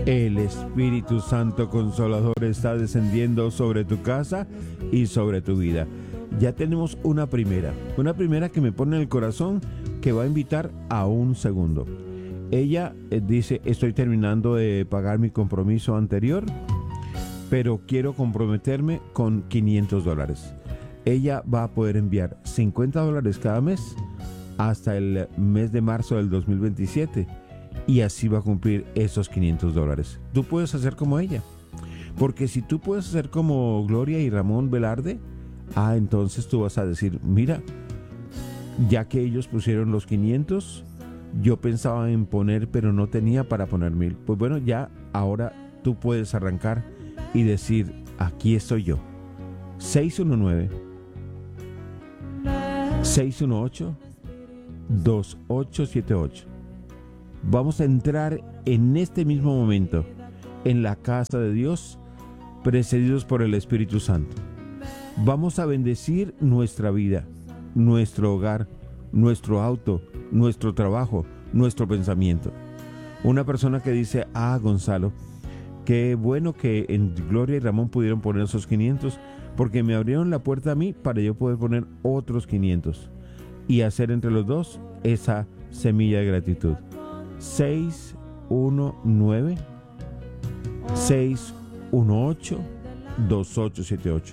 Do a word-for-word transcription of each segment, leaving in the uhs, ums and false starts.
El Espíritu Santo Consolador está descendiendo sobre tu casa y sobre tu vida. Ya tenemos una primera, una primera que me pone en el corazón, que va a invitar a un segundo. Ella eh, dice, estoy terminando de pagar mi compromiso anterior, pero quiero comprometerme con quinientos dólares. Ella va a poder enviar cincuenta dólares cada mes hasta el mes de marzo del dos mil veintisiete. Y así va a cumplir esos quinientos dólares. Tú puedes hacer como ella. Porque si tú puedes hacer como Gloria y Ramón Velarde, ah, entonces tú vas a decir, mira, ya que ellos pusieron los quinientos, yo pensaba en poner, pero no tenía para poner mil. Pues bueno, ya ahora tú puedes arrancar y decir, aquí estoy yo. seis uno nueve, seis uno ocho, dos ocho siete ocho. Vamos a entrar en este mismo momento en la casa de Dios, precedidos por el Espíritu Santo. Vamos a bendecir nuestra vida, nuestro hogar, nuestro auto, nuestro trabajo, nuestro pensamiento. Una persona que dice, ah, Gonzalo, qué bueno que en Gloria y Ramón pudieron poner esos quinientos, porque me abrieron la puerta a mí para yo poder poner otros quinientos y hacer entre los dos esa semilla de gratitud. seis uno nueve, seis uno ocho, dos ocho siete ocho.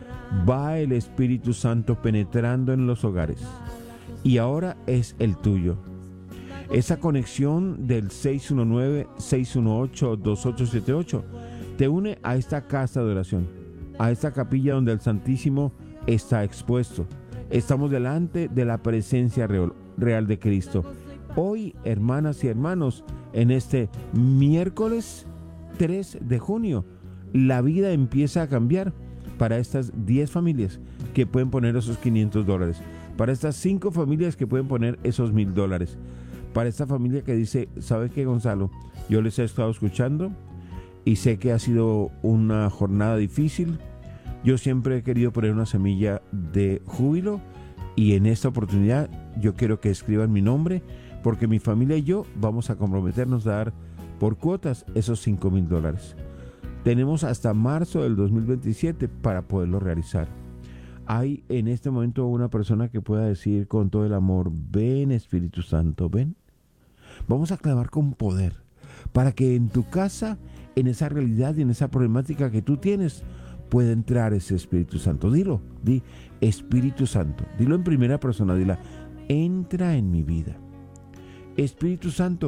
Va el Espíritu Santo penetrando en los hogares y ahora es el tuyo. Esa conexión del seis uno nueve, seis uno ocho, dos ocho siete ocho te une a esta casa de oración, a esta capilla donde el Santísimo está expuesto. Estamos delante de la presencia real, real de Cristo. Hoy, hermanas y hermanos, en este miércoles tres de junio, la vida empieza a cambiar para estas diez familias que pueden poner esos quinientos dólares, para estas cinco familias que pueden poner esos mil dólares, para esta familia que dice, ¿sabes qué, Gonzalo? Yo les he estado escuchando y sé que ha sido una jornada difícil. Yo siempre he querido poner una semilla de júbilo y en esta oportunidad yo quiero que escriban mi nombre, porque mi familia y yo vamos a comprometernos a dar por cuotas esos cinco mil dólares. Tenemos hasta marzo del dos mil veintisiete para poderlo realizar. Hay en este momento una persona que pueda decir con todo el amor, ven Espíritu Santo, ven. Vamos a clamar con poder para que en tu casa, en esa realidad y en esa problemática que tú tienes, pueda entrar ese Espíritu Santo. Dilo, di Espíritu Santo. Dilo en primera persona, dila, entra en mi vida. Espíritu Santo,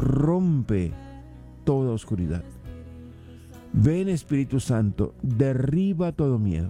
rompe toda oscuridad. Ven, Espíritu Santo, derriba todo miedo.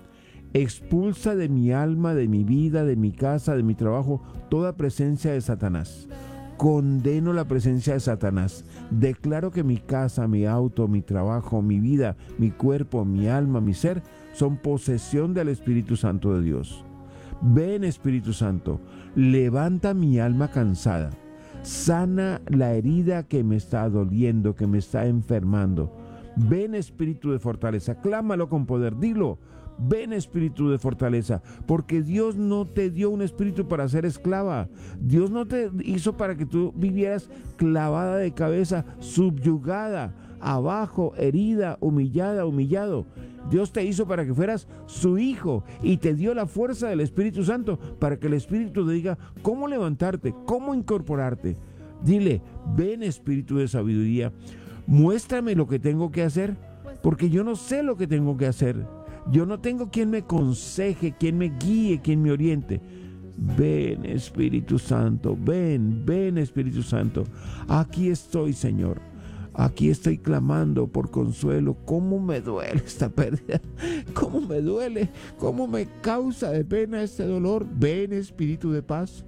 Expulsa de mi alma, de mi vida, de mi casa, de mi trabajo, toda presencia de Satanás. Condeno la presencia de Satanás. Declaro que mi casa, mi auto, mi trabajo, mi vida, mi cuerpo, mi alma, mi ser, son posesión del Espíritu Santo de Dios. Ven, Espíritu Santo, levanta mi alma cansada. Sana la herida que me está doliendo, que me está enfermando. Ven, Espíritu de fortaleza, clámalo con poder, dilo. Ven, Espíritu de fortaleza, porque Dios no te dio un espíritu para ser esclava. Dios no te hizo para que tú vivieras clavada de cabeza, subyugada, abajo, herida, humillada, humillado. Dios te hizo para que fueras su hijo y te dio la fuerza del Espíritu Santo para que el Espíritu te diga cómo levantarte, cómo incorporarte. Dile, ven, Espíritu de sabiduría, muéstrame lo que tengo que hacer, porque yo no sé lo que tengo que hacer. Yo no tengo quien me aconseje, quien me guíe, quien me oriente. Ven, Espíritu Santo, ven, ven, Espíritu Santo. Aquí estoy, Señor. Aquí estoy clamando por consuelo. ¿Cómo me duele esta pérdida? ¿Cómo me duele? ¿Cómo me causa de pena este dolor? Ven, Espíritu de paz.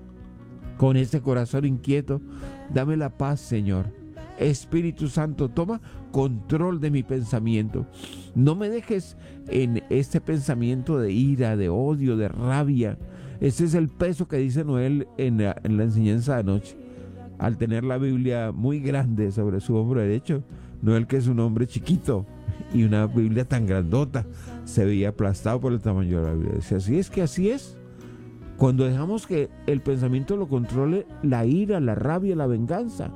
Con este corazón inquieto, dame la paz, Señor. Espíritu Santo, toma control de mi pensamiento. No me dejes en este pensamiento de ira, de odio, de rabia. Ese es el peso que dice Noel en la, en la enseñanza de anoche. Al tener la Biblia muy grande sobre su hombro derecho, Noel, que es un hombre chiquito, y una Biblia tan grandota, se veía aplastado por el tamaño de la Biblia. Decía, así es que así es. Cuando dejamos que el pensamiento lo controle la ira, la rabia, la venganza.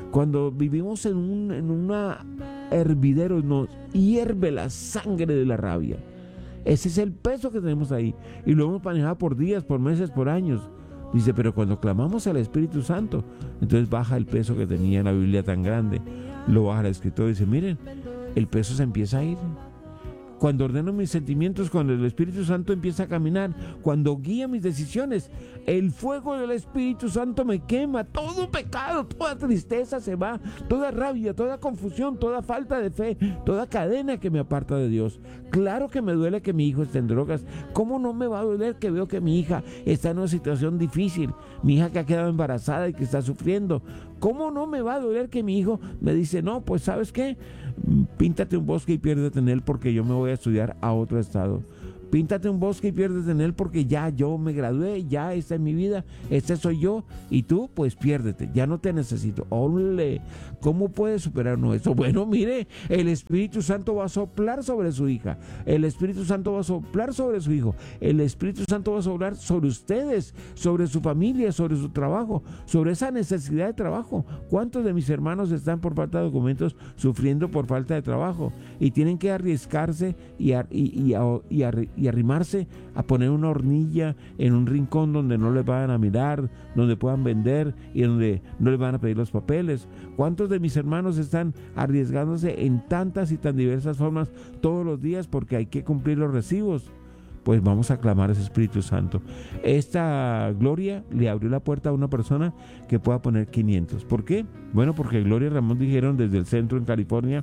Cuando vivimos en un en una hervidero, nos hierve la sangre de la rabia. Ese es el peso que tenemos ahí. Y lo hemos manejado por días, por meses, por años. Dice, pero cuando clamamos al Espíritu Santo, entonces baja el peso que tenía la Biblia tan grande. Lo baja el escritor y dice, miren, el peso se empieza a ir. Cuando ordeno mis sentimientos, cuando el Espíritu Santo empieza a caminar, cuando guía mis decisiones, el fuego del Espíritu Santo me quema. Todo pecado, toda tristeza se va, toda rabia, toda confusión, toda falta de fe, toda cadena que me aparta de Dios. Claro que me duele que mi hijo esté en drogas. ¿Cómo no me va a doler que veo que mi hija está en una situación difícil? Mi hija que ha quedado embarazada y que está sufriendo. ¿Cómo no me va a doler que mi hijo me dice, no, pues ¿sabes qué? Píntate un bosque y piérdete en él porque yo me voy a estudiar a otro estado. Píntate un bosque y piérdete en él porque ya yo me gradué, ya esta es mi vida, este soy yo, y tú pues piérdete, ya no te necesito. ¡Ole! ¿Cómo puede superar uno eso? Bueno, mire, el Espíritu Santo va a soplar sobre su hija, el Espíritu Santo va a soplar sobre su hijo, el Espíritu Santo va a soplar sobre ustedes, sobre su familia, sobre su trabajo, sobre esa necesidad de trabajo. ¿Cuántos de mis hermanos están por falta de documentos sufriendo por falta de trabajo y tienen que arriesgarse y, a, y, y, a, y, a, y arrimarse a poner una hornilla en un rincón donde no les van a mirar, donde puedan vender y donde no les van a pedir los papeles? ¿Cuántos de mis hermanos están arriesgándose en tantas y tan diversas formas todos los días porque hay que cumplir los recibos? Pues vamos a clamar a ese Espíritu Santo. Esta Gloria le abrió la puerta a una persona que pueda poner quinientos. ¿Por qué? Bueno, porque Gloria y Ramón dijeron desde el centro en California,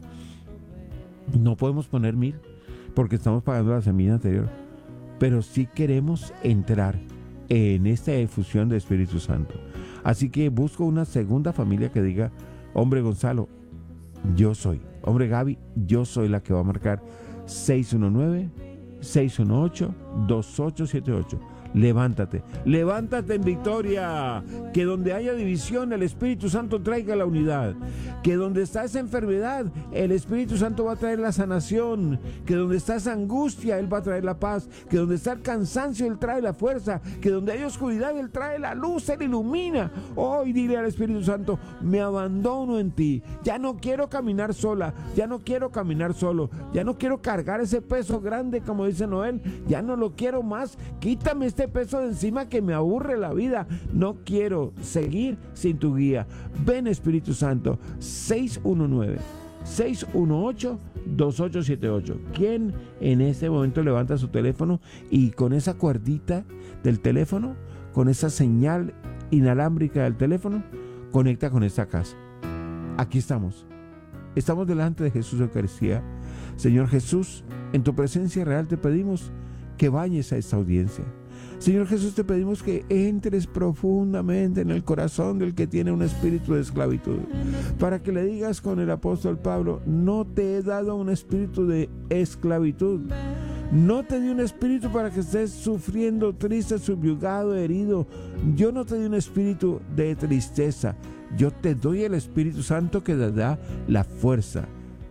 no podemos poner mil porque estamos pagando la semilla anterior, pero sí queremos entrar en esta efusión de Espíritu Santo. Así que busco una segunda familia que diga, hombre Gonzalo, yo soy. Hombre Gaby, yo soy la que va a marcar seis uno nueve, seis uno ocho, dos ocho siete ocho. Levántate, levántate en victoria. Que donde haya división, el Espíritu Santo traiga la unidad. Que donde está esa enfermedad, el Espíritu Santo va a traer la sanación. Que donde está esa angustia, Él va a traer la paz. Que donde está el cansancio, Él trae la fuerza. Que donde hay oscuridad, Él trae la luz, Él ilumina. Hoy dile al Espíritu Santo, me abandono en ti. Ya no quiero caminar sola, ya no quiero caminar solo, ya no quiero cargar ese peso grande como dice Noel. Ya no lo quiero más. Quítame este peso de encima que me aburre la vida. No quiero seguir sin tu guía. Ven, Espíritu Santo. seis uno nueve, seis uno ocho, dos ocho siete ocho. ¿Quién en este momento levanta su teléfono y con esa cuerdita del teléfono, con esa señal inalámbrica del teléfono, conecta con esta casa? Aquí estamos. Estamos delante de Jesús de Eucaristía. Señor Jesús, en tu presencia real te pedimos que bañes a esta audiencia. Señor Jesús, te pedimos que entres profundamente en el corazón del que tiene un espíritu de esclavitud, para que le digas con el apóstol Pablo, no te he dado un espíritu de esclavitud, no te di un espíritu para que estés sufriendo, triste, subyugado, herido. Yo no te di un espíritu de tristeza, yo te doy el Espíritu Santo que te da la fuerza.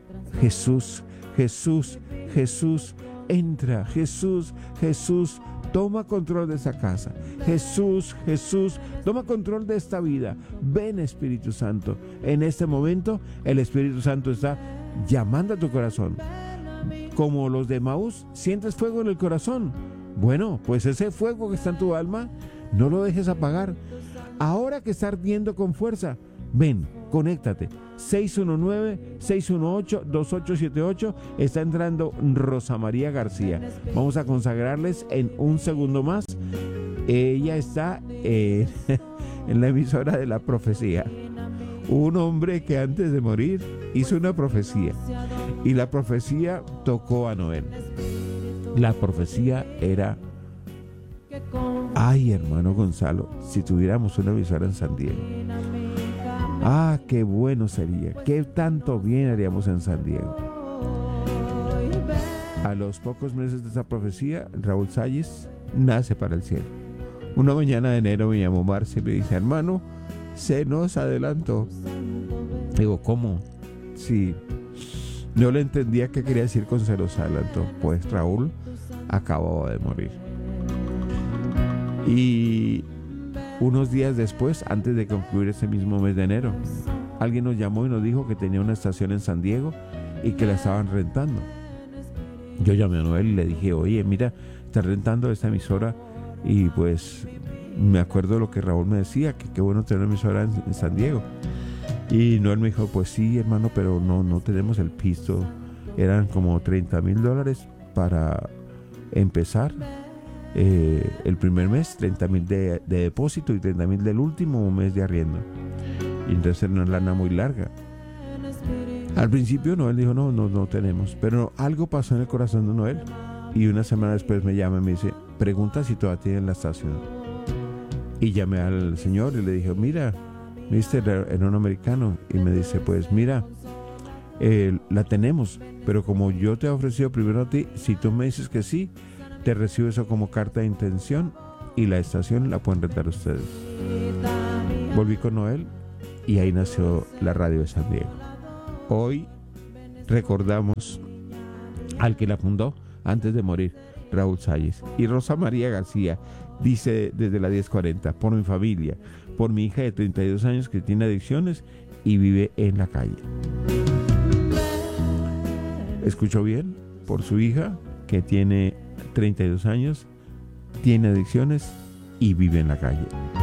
Jesús, Jesús, Jesús, entra. Jesús, Jesús, toma control de esa casa. Jesús, Jesús, toma control de esta vida. Ven, Espíritu Santo. En este momento, el Espíritu Santo está llamando a tu corazón. Como los de Maús, ¿sientes fuego en el corazón? Bueno, pues ese fuego que está en tu alma, no lo dejes apagar. Ahora que está ardiendo con fuerza, ven, conéctate. seis uno nueve, seis uno ocho, dos ocho siete ocho. Está entrando Rosa María García. Vamos a consagrarles en un segundo más. Ella está eh, en la emisora de la profecía. Un hombre que antes de morir hizo una profecía. Y la profecía tocó a Noel. La profecía era: ay, hermano Gonzalo, si tuviéramos una emisora en San Diego. Ah, qué bueno sería, qué tanto bien haríamos en San Diego. A los pocos meses de esa profecía, Raúl Salles nace para el cielo. Una mañana de enero me llamó Marcia y me dice: hermano, se nos adelantó. Digo, ¿cómo? Sí, no le entendía qué quería decir con se nos adelantó. Pues Raúl acababa de morir. Y unos días después, antes de concluir ese mismo mes de enero, alguien nos llamó y nos dijo que tenía una estación en San Diego y que la estaban rentando. Yo llamé a Noel y le dije, oye, mira, están rentando esta emisora, y pues me acuerdo lo que Raúl me decía, que qué bueno tener una emisora en, en San Diego. Y Noel me dijo, pues sí, hermano, pero no, no tenemos el piso. Eran como treinta mil dólares para empezar eh, el primer mes, treinta mil de, de depósito y treinta mil del último mes de arriendo. Y entonces era una lana muy larga. Al principio Noel dijo, no, no, no tenemos. Pero algo pasó en el corazón de Noel, y una semana después me llama y me dice, pregunta si todavía tienen la estación. Y llamé al señor y le dije, mira, mister, era un americano, y me dice, pues mira, eh, la tenemos, pero como yo te he ofrecido primero a ti, si tú me dices que sí, te recibo eso como carta de intención, y la estación la pueden rentar ustedes. Volví con Noel y ahí nació la radio de San Diego. Hoy recordamos al que la fundó antes de morir, Raúl Salles. Y Rosa María García dice desde la diez cuarenta, por mi familia, por mi hija de treinta y dos años que tiene adicciones y vive en la calle. ¿Escuchó bien? Por su hija que tiene treinta y dos años, tiene adicciones y vive en la calle.